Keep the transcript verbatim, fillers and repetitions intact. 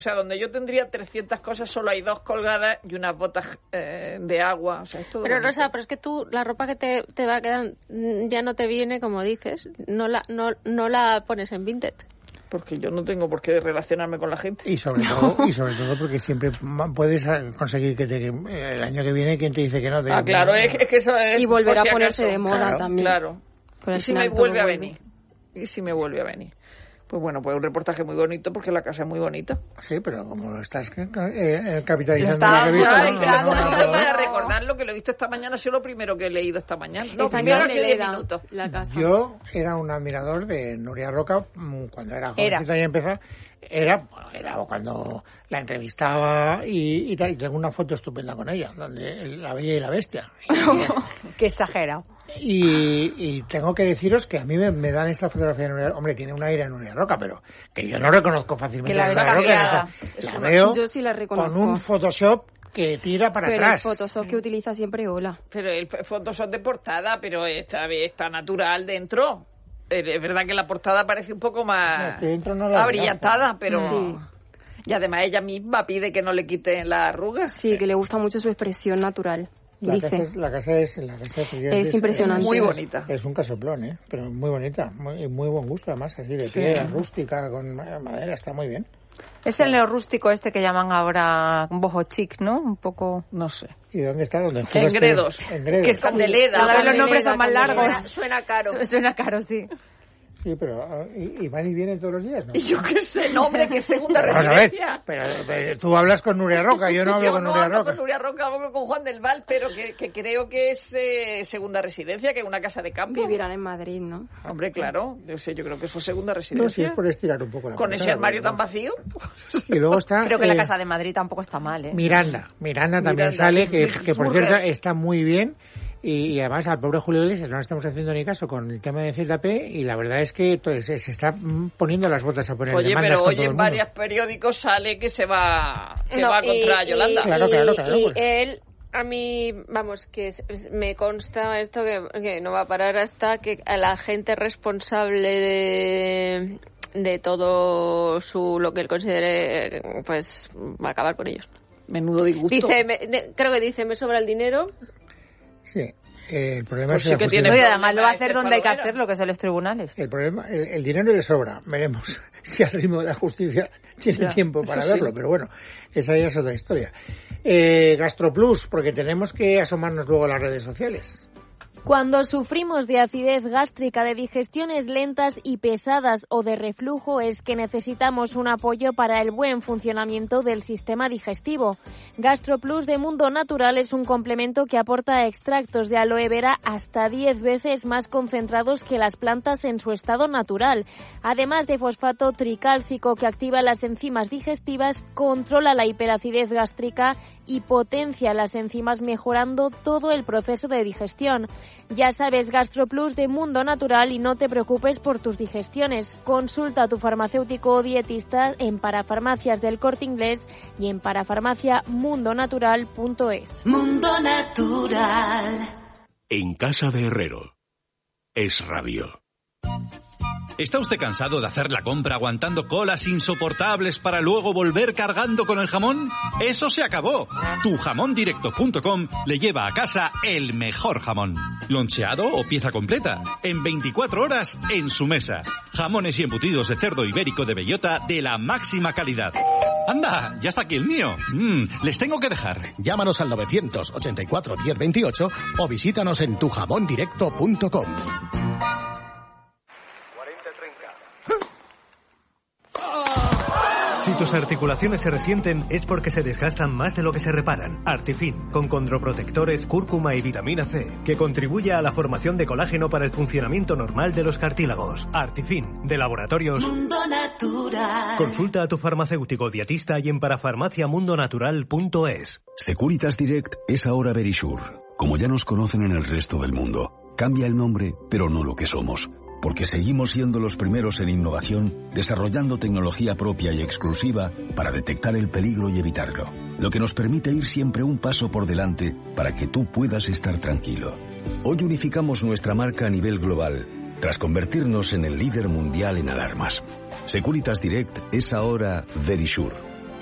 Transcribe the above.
O sea, donde yo tendría trescientas cosas, solo hay dos colgadas y unas botas eh, de agua. O sea, es todo Pero bonito. Rosa, pero es que tú, la ropa que te, te va a quedar ya no te viene, como dices, no la, no, no la pones en Vinted. Porque yo no tengo por qué relacionarme con la gente. Y sobre todo, y sobre todo porque siempre puedes conseguir que te, el año que viene, ¿quién te dice que no? Te, ah, claro, es, es que eso es... Y volver si a ponerse acaso. de moda Claro, también. Claro. Pero ¿Y si me vuelve a venir? ¿Y si me vuelve a venir? Pues bueno, pues un reportaje muy bonito porque la casa es muy bonita. Sí, pero como estás eh, capitalizando está, la revista... Ay, no, claro, no, no, no, no, para recordar lo que lo he visto esta mañana, ha sido lo primero que he leído esta mañana. Lo Está en primero hace diez Carmelera, minutos. la casa. Yo era un admirador de Nuria Roca cuando era jovencita Era. y empezó. Era, bueno, era cuando la entrevistaba y, y, tal, y tengo una foto estupenda con ella, donde La Bella y la Bestia. Qué exagerado. Y, y tengo que deciros que a mí me, me dan esta fotografía de Nuria Roca. Hombre, tiene un aire a Nuria Roca, pero que yo no reconozco fácilmente Que la a Nuria ves Roca. cambiada. La, la veo Yo sí la reconozco. con un Photoshop que tira para pero atrás. el Photoshop que utiliza siempre Ola. Pero el fotos son de portada, pero está, está natural dentro. Es verdad que la portada parece un poco más No, dentro no la abrillantada, pero... Sí. Y además ella misma pide que no le quiten las arrugas. Sí, que le gusta mucho su expresión natural. La Dice. casa es, la casa es, la casa es, Es impresionante. Muy bonita. Es un casoplón, ¿eh? Pero muy bonita, muy, muy buen gusto además, así de piedra, rústica, con madera, está muy bien. Es el neorrústico este que llaman ahora boho chic, ¿no? Un poco... No sé. ¿Y dónde está? ¿Dónde En Gredos. En Gredos. Que están de Leda. Cada vez los Candelera, nombres son más Candelera. largos. Suena caro. Suena caro, sí. Sí, pero ¿y, y van y vienen todos los días? ¿No? Y yo qué sé, no, hombre, que segunda Vamos a ver, residencia. pero, pero tú hablas con Nuria Roca, yo no hablo Yo con no Nuria hablo Roca. con Nuria Roca, hablo con Juan del Val, pero que, que creo que es eh, segunda residencia, que es una casa de campo. Vivirán en Madrid, ¿no? Hombre, claro, yo sé, yo creo que eso es segunda No, si residencia. es por estirar un poco la Con ese portada, armario pero tan no. vacío. Y luego está... Creo que la eh, Casa de Madrid tampoco está mal, ¿eh? Miranda, Miranda también Miranda, sale, que, es que por mujer. cierto está muy bien. Y, y además al pobre Julio Iglesias no le estamos haciendo ni caso con el tema de Z P y la verdad es que pues, se, se está poniendo las botas a poner Oye, demandas pero con hoy todo el en mundo. varios periódicos sale que se va, que No, va y- contra y- Yolanda. Claro, claro, claro, Y pues. él, a mí, vamos, que es- me consta esto que, que no va a parar hasta que a la gente responsable de, de todo su lo que él considere, pues va a acabar con ellos. Menudo disgusto. Dice, me- de- creo que dice, me sobra el dinero. Sí, eh, el problema Pues es sí la que justicia. tiene- Oye, además lo va a hacer Este donde hay que Palomera. hacerlo, que son los tribunales. El problema, el, el dinero le sobra. Veremos si al ritmo de la justicia tiene Ya, tiempo para eso sí. verlo, pero bueno, esa ya es otra historia. Eh, GastroPlus, porque tenemos que asomarnos luego a las redes sociales. Cuando sufrimos de acidez gástrica, de digestiones lentas y pesadas o de reflujo es que necesitamos un apoyo para el buen funcionamiento del sistema digestivo. GastroPlus de Mundo Natural es un complemento que aporta extractos de aloe vera hasta diez veces más concentrados que las plantas en su estado natural. Además de fosfato tricálcico que activa las enzimas digestivas, controla la hiperacidez gástrica y potencia las enzimas mejorando todo el proceso de digestión. Ya sabes, GastroPlus de Mundo Natural y no te preocupes por tus digestiones. Consulta a tu farmacéutico o dietista en Parafarmacias del Corte Inglés y en parafarmacia mundo natural punto es. Mundo Natural. En casa de Herrero. Es rabio. ¿Está usted cansado de hacer la compra aguantando colas insoportables para luego volver cargando con el jamón? ¡Eso se acabó! tu jamón directo punto com le lleva a casa el mejor jamón. Loncheado o pieza completa. En veinticuatro horas en su mesa. Jamones y embutidos de cerdo ibérico de bellota de la máxima calidad. ¡Anda! Ya está aquí el mío. Mm, les tengo que dejar. Llámanos al novecientos ochenta y cuatro diez veintiocho o visítanos en tu jamón directo punto com. Si tus articulaciones se resienten es porque se desgastan más de lo que se reparan. Artifin, con condroprotectores, cúrcuma y vitamina C, que contribuye a la formación de colágeno para el funcionamiento normal de los cartílagos. Artifin, de Laboratorios Mundo Natural. Consulta a tu farmacéutico dietista y en parafarmacia mundo natural punto es. Securitas Direct es ahora Verisure. Como ya nos conocen en el resto del mundo, cambia el nombre, pero no lo que somos. Porque seguimos siendo los primeros en innovación, desarrollando tecnología propia y exclusiva para detectar el peligro y evitarlo. Lo que nos permite ir siempre un paso por delante para que tú puedas estar tranquilo. Hoy unificamos nuestra marca a nivel global, tras convertirnos en el líder mundial en alarmas. Securitas Direct es ahora Verisure.